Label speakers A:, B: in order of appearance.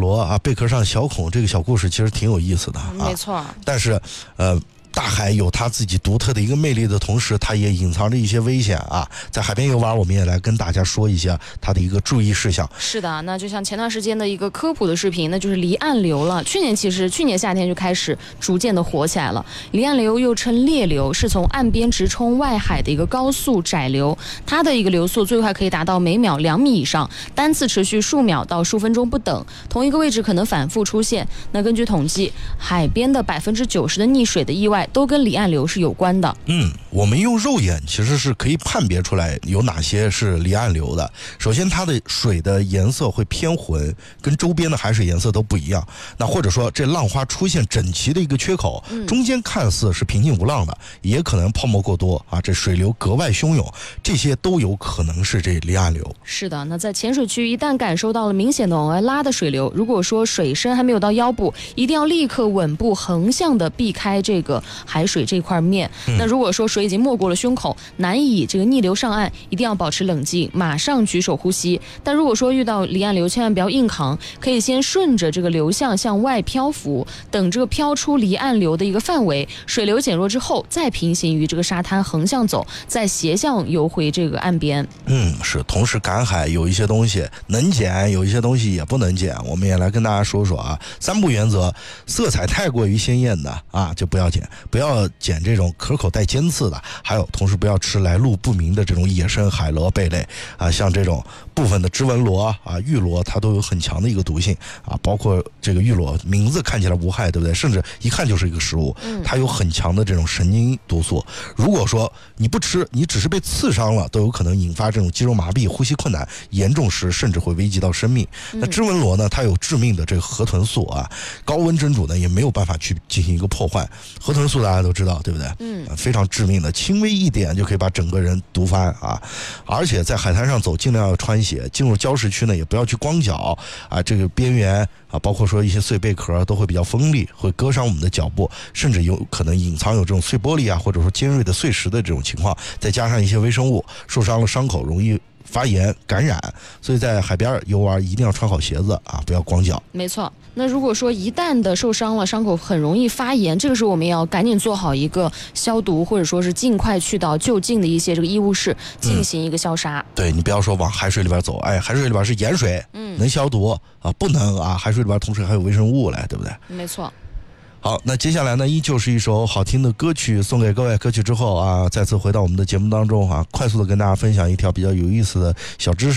A: 螺啊贝壳上小孔这个小故事其实挺有意思的
B: 没错。
A: 但是大海有它自己独特的一个魅力的同时，它也隐藏着一些危险啊。在海边游玩，我们也来跟大家说一下它的一个注意事项。
B: 是的，那就像前段时间的一个科普的视频，那就是离岸流了。去年夏天就开始逐渐的火起来了。离岸流又称裂流，是从岸边直冲外海的一个高速窄流，它的一个流速最快可以达到每秒2米以上，单次持续数秒到数分钟不等，同一个位置可能反复出现。那根据统计，海边的90%的溺水的意外都跟离岸流是有关的。
A: 我们用肉眼其实是可以判别出来有哪些是离岸流的。首先，它的水的颜色会偏浑，跟周边的海水颜色都不一样。那或者说，这浪花出现整齐的一个缺口，中间看似是平静无浪的，也可能泡沫过多啊，这水流格外汹涌，这些都有可能是这离岸流。
B: 是的，那在浅水区一旦感受到了明显的往外拉的水流，如果说水深还没有到腰部，一定要立刻稳步横向的避开这个海水这块面。那如果说水已经没过了胸口，难以这个逆流上岸，一定要保持冷静，马上举手呼吸。但如果说遇到离岸流，千万不要硬扛，可以先顺着这个流向向外漂浮，等这个飘出离岸流的一个范围，水流减弱之后，再平行于这个沙滩横向走，再斜向游回这个岸边。
A: 是。同时赶海有一些东西能捡，有一些东西也不能捡，我们也来跟大家说说啊。3不原则：色彩太过于鲜艳的啊就不要捡，不要捡这种壳口带尖刺的，还有同时不要吃来路不明的这种野生海螺贝类啊，像这种部分的织纹螺啊、玉螺，它都有很强的一个毒性啊，包括这个玉螺名字看起来无害，对不对？甚至一看就是一个食物，它有很强的这种神经毒素。如果说你不吃，你只是被刺伤了，都有可能引发这种肌肉麻痹、呼吸困难，严重时甚至会危及到生命。那织纹螺呢，它有致命的这个河豚素啊，高温蒸煮呢也没有办法去进行一个破坏。河豚素大家都知道，对不对？非常致命的，轻微一点就可以把整个人毒翻啊！而且在海滩上走，尽量要穿鞋。进入礁石区呢，也不要去光脚啊，这个边缘啊，包括说一些碎贝壳都会比较锋利，会割伤我们的脚部，甚至有可能隐藏有这种碎玻璃啊，或者说尖锐的碎石的这种情况。再加上一些微生物，受伤了伤口容易发炎感染，所以在海边游玩一定要穿好鞋子啊，不要光脚。
B: 没错。那如果说一旦的受伤了，伤口很容易发炎，这个时候我们也要赶紧做好一个消毒，或者说是尽快去到就近的一些这个医务室进行一个消杀。
A: 对，你不要说往海水里边走，海水里边是盐水，能消毒啊，不能啊，海水里边同时还有微生物来，对不对？
B: 没错。
A: 好，那接下来呢，依旧是一首好听的歌曲送给各位。歌曲之后啊，再次回到我们的节目当中啊，快速的跟大家分享一条比较有意思的小知识。